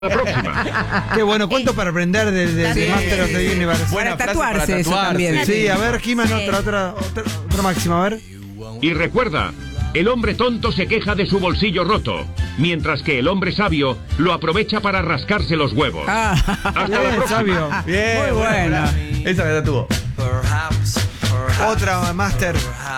La próxima. Qué bueno, ¿cuánto para aprender de Master of the Universe? Para tatuarse eso también. Sí, a ver, He-Man, otra máxima, a ver. Y recuerda, el hombre tonto se queja de su bolsillo roto, mientras que el hombre sabio lo aprovecha para rascarse los huevos. Hasta la Bien, próxima. sabio. Bien, Muy buena. Esa me la tuvo. Otra, Master.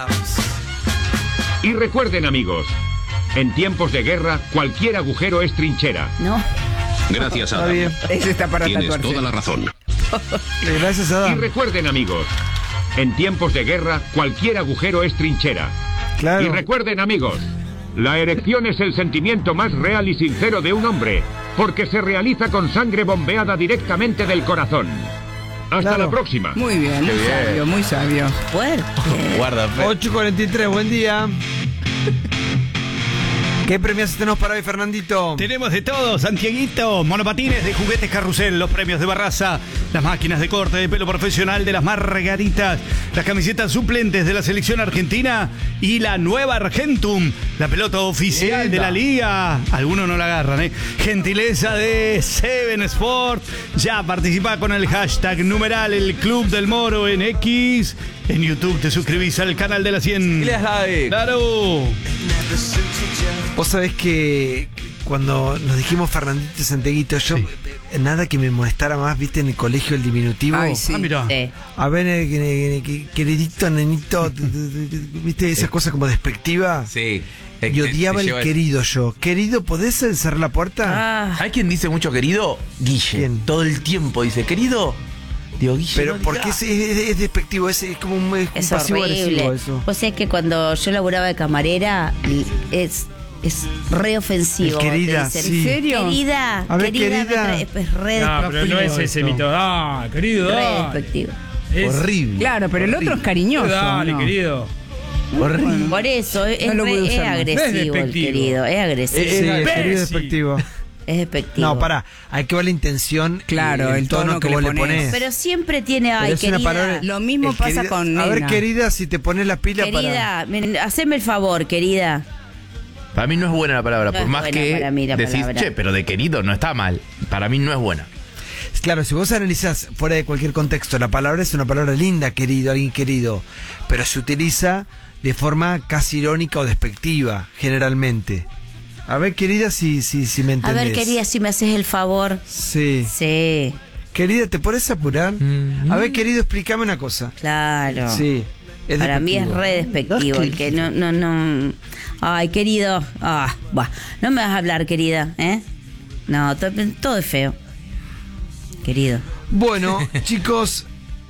Y recuerden, amigos, en tiempos de guerra, cualquier agujero es trinchera. No. Gracias, Está Adam. bien. Ese está para Tienes tatuarse. toda la razón. Gracias, Y Adam. recuerden, amigos, en tiempos de guerra, cualquier agujero es trinchera. Claro. Y recuerden, amigos, la erección es el sentimiento más real y sincero de un hombre, porque se realiza con sangre bombeada directamente del corazón. Hasta Claro. la próxima. Muy bien, muy sabio, muy sabio. Fuerte. Guarda, Fe. 8:43, buen día. ¿Qué premios tenemos para hoy, Fernandito? Tenemos de todo, Santiaguito, monopatines de Juguetes Carrusel, los premios de Barraza, las máquinas de corte de pelo profesional de las Margaritas, las camisetas suplentes de la selección argentina y la nueva Argentum, la pelota oficial de la liga. Algunos no la agarran, ¿eh? Gentileza de Seven Sport. Ya participa con el hashtag numeral el Club del Moro en X. En YouTube te suscribís al canal de la 100. Y le das like. ¡Claro! Vos sabés que cuando nos dijimos Fernandito y Santiaguito, yo nada que me molestara más, viste, en el colegio el diminutivo. Ay, sí. Ah, mira. Sí. A ver, queridito, nenito, viste, esas cosas como despectiva. Sí. Y odiaba Te el lleva querido yo. Querido, ¿podés cerrar la puerta? Ah, ¿Hay quien dice mucho querido? Guille. ¿Quién? Todo el tiempo dice querido. Digo, Guille. Pero no porque digas. es despectivo, es como un es pasivo agresivo horrible. eso. O sea que cuando yo laburaba de camarera, es re ofensivo. El querida, te dicen, sí. ¿En serio? Querida, A ver, querida. es re No, pero no despectivo es ese esto. mito. Ah, querido, Re dale. despectivo. Es- Horrible. Claro, pero el otro es cariñoso. Dale, ¿no? querido. Horrible. Por eso, es, No lo voy a es usar más. agresivo Es el despectivo. querido, es agresivo. Sí, el querido imbécil. despectivo. Es despectivo. No, pará, hay que ver la intención. Claro, y el tono que vos le le pones. ponés. Pero siempre tiene, Pero ay, es una querida. palabra- Lo mismo el pasa querida- con A ver, nena. querida, si te pones la pila Querida, haceme el favor, querida. Para mí no es buena la palabra. No por es más buena que para mí la decís, palabra. che, pero de querido no está mal. Para mí no es buena. para. Claro, si vos analizás fuera de cualquier contexto, la palabra es una palabra linda, querido, alguien querido. Pero se utiliza de forma casi irónica o despectiva, generalmente. A ver, querida, si me A entendés. ver, querida, si me haces el favor. Sí. Sí, Querida, ¿te podés apurar? A ver, querido, explícame una cosa. claro. Sí. es Para mí es despectivo. re despectivo el que no. Ay, querido. No me vas a hablar, querida, ¿eh? No, todo es feo. Querido. Bueno, chicos,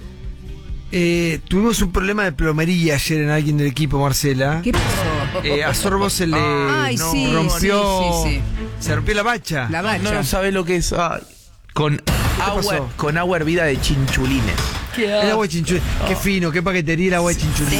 tuvimos un problema de plomería ayer en alguien del equipo, Marcela. ¿Qué pasó? A Sorbo se le Ay, sí, rompió, sí. se rompió la bacha. La bacha. No sabe lo que es. Ay. pasó? Con agua hervida de chinchulines. El agua de chinchulín. Qué fino, qué paquetería el agua de chinchulín.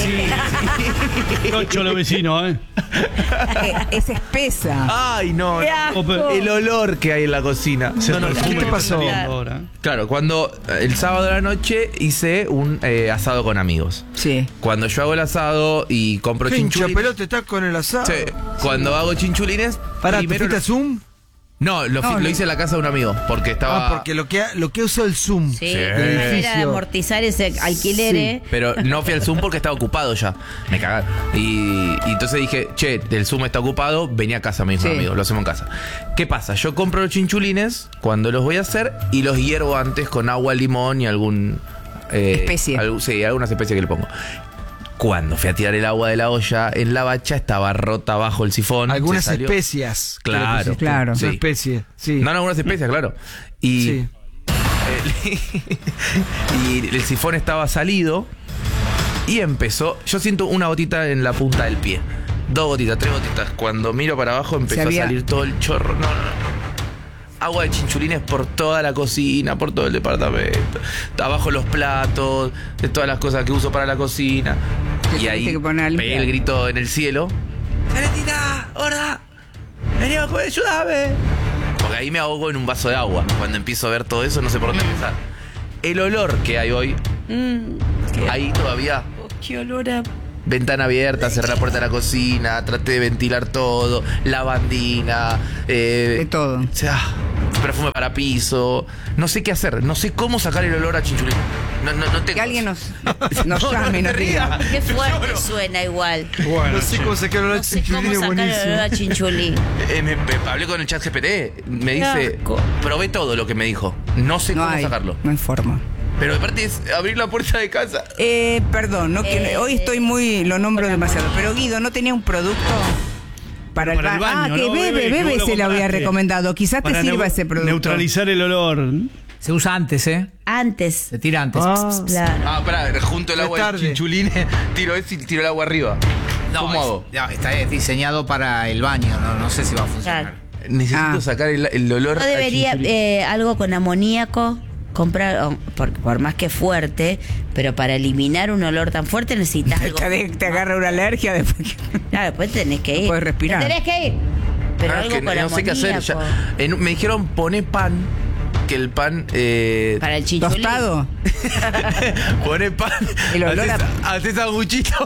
Tocho los vecinos, ¿eh? Es espesa. Ay, no. ¡Qué asco! El olor que hay en la cocina. Ese No, no, perfume ¿qué te que pasó? está saliendo ahora. Claro, cuando el sábado de la noche hice un asado con amigos. Sí. Cuando yo hago el asado y compro ¿Qué hincha chinchulines. pelota está con el asado? Sí, cuando hago chinchulines. Pará, ¿te primero fuiste a Zoom? No, lo hice en la casa de un amigo. Porque estaba. Porque lo que usó el Zoom. Sí, Sí. era de Edificio. amortizar ese alquiler, Sí. ¿eh? Pero no fui al Zoom porque estaba ocupado ya. Me cagaron. Y entonces dije, che, el Zoom está ocupado, vení a casa, me dijo un Sí. amigo, lo hacemos en casa. ¿Qué pasa? Yo compro los chinchulines cuando los voy a hacer y los hiervo antes con agua, limón y algún... Especie. Sí, algunas especies que le pongo. Cuando fui a tirar el agua de la olla en la bacha, estaba rota bajo el sifón. Algunas se salió. especias. que le Claro. pusiste. Claro. Una Sí. especie, sí. No, algunas especias, claro. Y... Sí. y el sifón estaba salido y empezó. Yo siento una gotita en la punta del pie. 2 gotitas, 3 gotitas. Cuando miro para abajo empezó había- a salir todo el chorro. No. Agua de chinchulines por toda la cocina, por todo el departamento. Abajo los platos, de todas las cosas que uso para la cocina. Te Y tuviste ahí que poner a limpiar. pegué el grito en el cielo. ¡Valentina! ¡Hola! ¡Vení abajo, ayúdame! Porque ahí me ahogo en un vaso de agua. Cuando empiezo a ver todo eso, no sé por dónde empezar. El olor que hay hoy, ahí todavía. Qué olor a... Ventana abierta, cerré la puerta de la cocina, traté de ventilar todo, lavandina, De todo. o sea, perfume para piso. No sé qué hacer. No sé cómo sacar el olor a chinchulín. No tengo. Que alguien nos llame y nos diga. Qué fuerte suena igual. No sé cómo sacar el No sé cómo chinchulín, es sacar el olor a buenísimo. chinchulín. Hablé con el chat GPT. Me Qué dice. asco. Probé todo lo que me dijo. No sé No cómo hay, sacarlo. no hay forma. Pero aparte es abrir la puerta de casa. Perdón, hoy estoy lo nombro demasiado. Pero Guido, ¿no tenía un producto para el Para el baño? baño, Que ¿no? Bebe, Bebe que vos lo se lo había compraste. recomendado. Quizás te Para sirva ese producto. neutralizar el olor. Se usa antes, ¿eh? Antes. Se tira antes. Claro. Pará, junto el Es agua del tarde. chinchulín, tiro ese y tiro el agua arriba. ¿Cómo hago? Está diseñado para el baño, no sé si va a funcionar. Claro. Necesito sacar el olor No a debería, chinchulín. algo con amoníaco, comprar, por más que fuerte, pero para eliminar un olor tan fuerte necesitas algo. Te agarra una alergia después. Claro, después tenés que ir. No puedes respirar. Tenés que ir. Pero Ah, algo que con no sé qué hacer. amoníaco. Me dijeron poné pan. Que el pan. Para el chinchulín. Tostado. Poné pan. El olor haces sanguchito.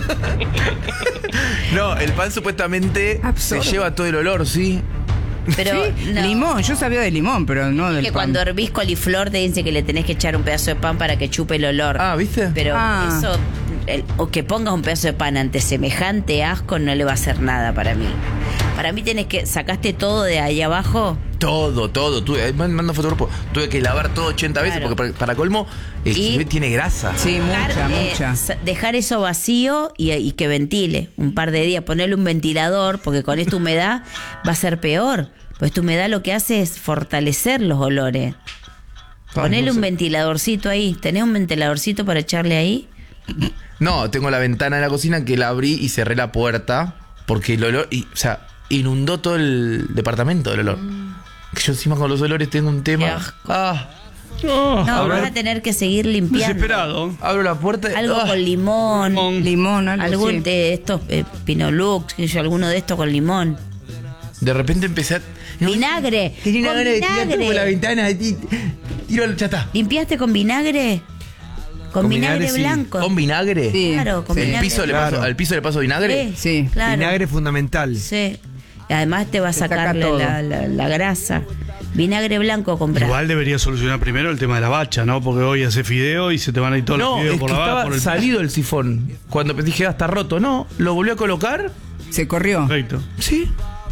No, el pan supuestamente Absorbe. se lleva todo el olor, ¿sí? Pero ¿Sí? no. Limón, yo sabía de limón, pero no del Que pan. cuando hervís coliflor te dice que le tenés que echar un pedazo de pan para que chupe el olor. Ah, ¿viste? Pero Ah. eso, o que pongas un pedazo de pan ante semejante asco no le va a hacer nada para mí. Para mí sacaste todo de ahí abajo. Todo. Mando fotógrafo. Tuve que lavar todo 80 veces Claro. porque para colmo el Y- chinchulín tiene grasa. Sí, mucha. Dejar eso vacío y que ventile un par de días, ponerle un ventilador, porque con esta humedad va a ser peor. Pues esta humedad lo que hace es fortalecer los olores. Ponele no sé. un ventiladorcito ahí. ¿Tenés un ventiladorcito para echarle ahí? No, tengo la ventana de la cocina que la abrí y cerré la puerta porque el olor, inundó todo el departamento del olor. Que yo encima con los olores tengo un tema. Qué asco. Ah, No, vas a tener que seguir limpiando. Desesperado. abro la puerta. Algo con limón. Limón, algo Algún sí. de estos Pinolux, alguno de estos con limón. De repente empecé a. Vinagre. Tenía Con una gana de tirar todo por la vinagre. ventana. Tiro ya está. ¿Limpiaste con vinagre? Con vinagre vinagre, sí. blanco. ¿Con vinagre? Sí. Claro, con Sí. vinagre. Claro. ¿Al piso le paso vinagre? Sí. claro. Vinagre fundamental. Sí. Y además te va a Te saca sacarle todo. la grasa. Vinagre blanco comprar. Igual debería solucionar primero el tema de la bacha, ¿no? Porque hoy hace fideo y se te van a ir todos los No, fideos es por que la estaba por el salido el sifón. Cuando dije, está roto. No, lo volví a colocar. Se corrió. Perfecto. Sí.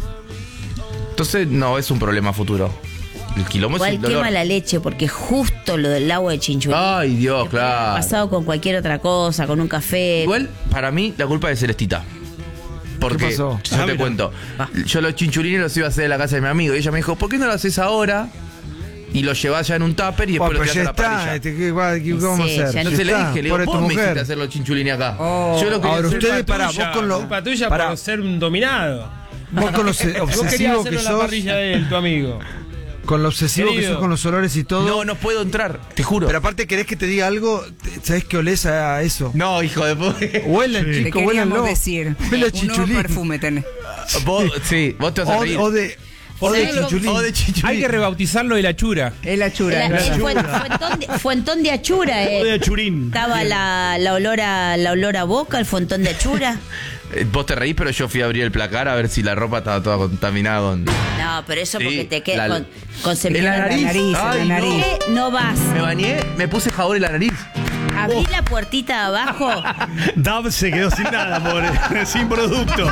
Entonces, no, es un problema futuro. El quilombo es Igual el dolor. quema la leche porque justo lo del agua de chinchulín. Ay, Dios, claro. Pasado con cualquier otra cosa, con un café. Igual, para mí, la culpa es de Celestita. Porque, ¿Qué pasó? yo te mira. cuento, yo los chinchulines los iba a hacer en la casa de mi amigo. Y ella me dijo, ¿por qué no lo haces ahora? Y lo llevas ya en un tupper y después Bueno, lo pero tiras ya a la parrilla. está. ¿Qué vamos a Sí, hacer? ya Entonces Ya le está, dije, le pobre digo, tu vos me hiciste mujer. hacer los chinchulines acá. Oh. Yo lo quería Ahora hacer. ustedes, Culpa pará, tuya, vos con lo. culpa tuya pará, por ser un dominado. vos con lo Vos querías obsesivo que hacerlo en la sos. parrilla de él, tu amigo. Con lo obsesivo que Querido. sos con los olores y todo. No puedo entrar, te juro. Pero aparte, ¿querés que te diga algo? ¿Sabés que olés a eso? No, hijo de puta. Huelen, Sí. Te chicos, queríamos huélenlo. decir. Huele a Un nuevo chinchulín. perfume tenés. Vos te vas a reír. O de chinchulín. O de chinchulín. Hay que rebautizarlo de la chura. Es la chura. El es la chura. fuentón de achura, O de achurín. Estaba la olor a boca, el fontón de achura. Vos te reís, pero yo fui a abrir el placar a ver si la ropa estaba toda contaminada con... No, pero eso Sí, porque te queda la- con En la semillante. nariz. La nariz, Ay, la nariz. No vas. Me bañé, me puse jabón en la nariz. Abrí la puertita de abajo. Dab se quedó sin nada, pobre. Sin producto.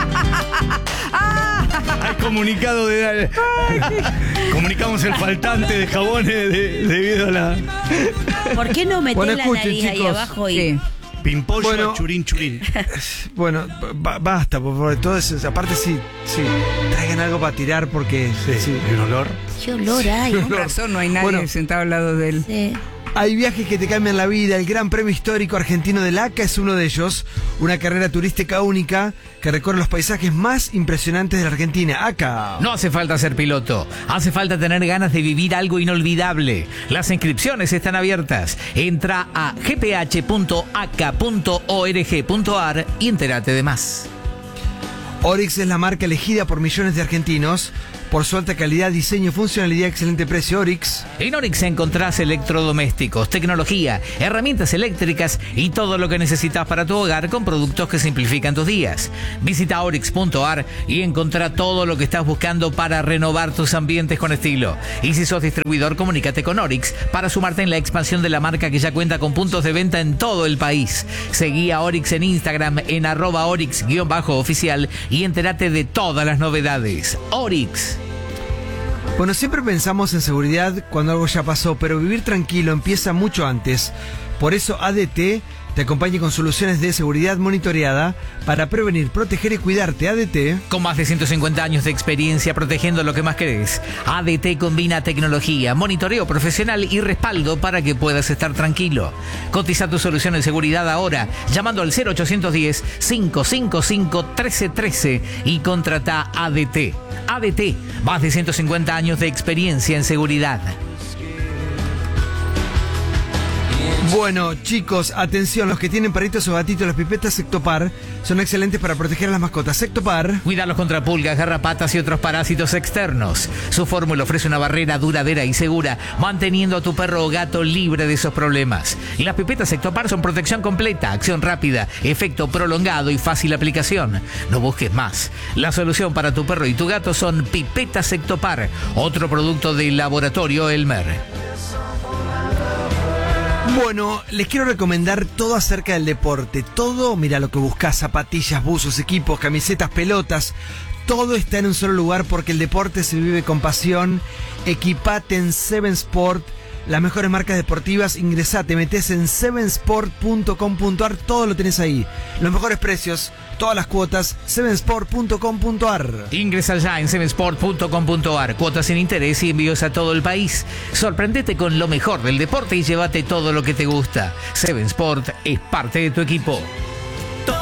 Hay comunicado de. Comunicamos el faltante de jabones debido a la. ¿Por qué no metés Bueno, la escuchen, nariz ahí chicos. abajo y Sí. Pimpollo Bueno. a churín churín. Bueno, basta, por favor. Todo eso. Aparte, sí. Traigan algo para tirar porque. Sí. ¿Hay un olor? qué olor hay? Con razón no hay nadie Bueno. sentado al lado de él. Sí. Hay viajes que te cambian la vida. El Gran Premio Histórico Argentino del ACA es uno de ellos. Una carrera turística única que recorre los paisajes más impresionantes de la Argentina. ACA. No hace falta ser piloto, hace falta tener ganas de vivir algo inolvidable. Las inscripciones están abiertas. Entra a gph.aca.org.ar y entérate de más. Oryx es la marca elegida por millones de argentinos Por su alta calidad, diseño, funcionalidad, excelente precio, Oryx. En Oryx encontrás electrodomésticos, tecnología, herramientas eléctricas y todo lo que necesitas para tu hogar con productos que simplifican tus días. Visita oryx.ar y encontrá todo lo que estás buscando para renovar tus ambientes con estilo. Y si sos distribuidor, comunícate con Oryx para sumarte en la expansión de la marca que ya cuenta con puntos de venta en todo el país. Seguí a Oryx en Instagram en @Oryx_oficial y entérate de todas las novedades. Oryx. Bueno, siempre pensamos en seguridad cuando algo ya pasó, pero vivir tranquilo empieza mucho antes. Por eso ADT te acompaña con soluciones de seguridad monitoreada para prevenir, proteger y cuidarte. ADT. Con más de 150 años de experiencia protegiendo lo que más querés. ADT combina tecnología, monitoreo profesional y respaldo para que puedas estar tranquilo. Cotiza tu solución en seguridad ahora llamando al 0810-555-1313 y contrata ADT. ADT, más de 150 años de experiencia en seguridad. Bueno, chicos, atención, los que tienen perritos o gatitos, las pipetas Sectopar son excelentes para proteger a las mascotas. Sectopar. Cuídalos contra pulgas, garrapatas y otros parásitos externos. Su fórmula ofrece una barrera duradera y segura, manteniendo a tu perro o gato libre de esos problemas. Y las pipetas Sectopar son protección completa, acción rápida, efecto prolongado y fácil aplicación. No busques más. La solución para tu perro y tu gato son pipetas Sectopar, otro producto del laboratorio Elmer. Bueno, les quiero recomendar todo acerca del deporte. Todo, mira lo que buscas: zapatillas, buzos, equipos, camisetas, pelotas. Todo está en un solo lugar porque el deporte se vive con pasión. Equipate en Seven Sport, las mejores marcas deportivas. Ingresate, metés en sevensport.com.ar, todo lo tenés ahí. Los mejores precios, todas las cuotas, sevensport.com.ar. Ingresa ya en sevensport.com.ar, cuotas sin interés y envíos a todo el país. Sorprendete con lo mejor del deporte y llévate todo lo que te gusta. Seven Sport es parte de tu equipo.